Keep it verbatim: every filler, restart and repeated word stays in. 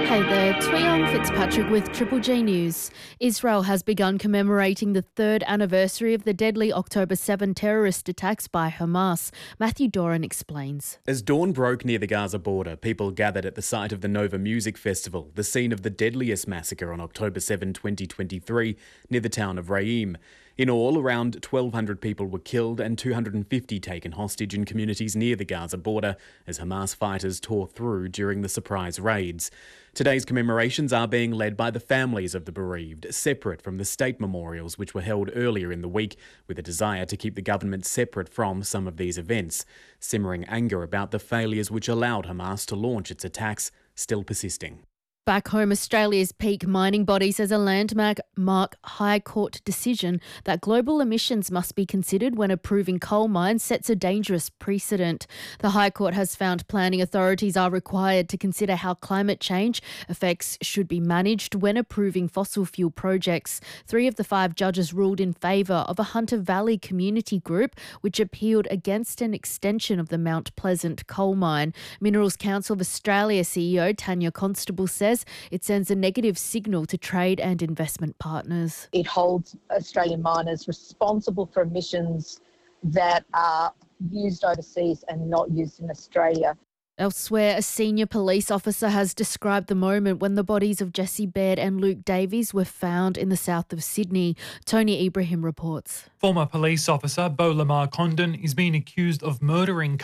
Hey there, Tweon Fitzpatrick with Triple G News. Israel has begun commemorating the third anniversary of the deadly October seventh terrorist attacks by Hamas. Matthew Doran explains. As dawn broke near the Gaza border, people gathered at the site of the Nova Music Festival, the scene of the deadliest massacre on October seventh, twenty twenty-three, near the town of Reim. In all, around twelve hundred people were killed and two hundred fifty taken hostage in communities near the Gaza border as Hamas fighters tore through during the surprise raids. Today's commemorations are being led by the families of the bereaved, separate from the state memorials which were held earlier in the week, with a desire to keep the government separate from some of these events. Simmering anger about the failures which allowed Hamas to launch its attacks still persisting. Back home, Australia's peak mining body says a landmark Mark High Court decision that global emissions must be considered when approving coal mines sets a dangerous precedent. The High Court has found planning authorities are required to consider how climate change effects should be managed when approving fossil fuel projects. Three of the five judges ruled in favour of a Hunter Valley community group which appealed against an extension of the Mount Pleasant coal mine. Minerals Council of Australia C E O Tanya Constable says it sends a negative signal to trade and investment partners. It holds Australian miners responsible for emissions that are used overseas and not used in Australia. Elsewhere, a senior police officer has described the moment when the bodies of Jesse Baird and Luke Davies were found in the south of Sydney. Tony Ibrahim reports. Former police officer Bo Lamar Condon is being accused of murdering